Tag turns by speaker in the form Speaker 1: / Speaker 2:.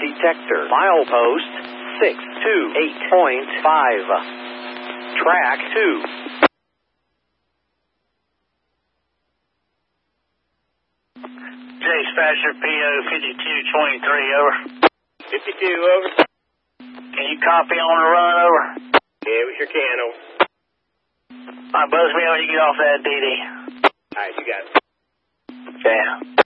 Speaker 1: detector. Milepost 628.5. Track 2.
Speaker 2: Dispatcher PO 5223, over.
Speaker 3: 52, over.
Speaker 2: Can you copy on the run, over?
Speaker 3: Yeah, we sure can, over.
Speaker 2: All right, buzz me when you get off that DD.
Speaker 3: All right, you got it.
Speaker 2: Yeah.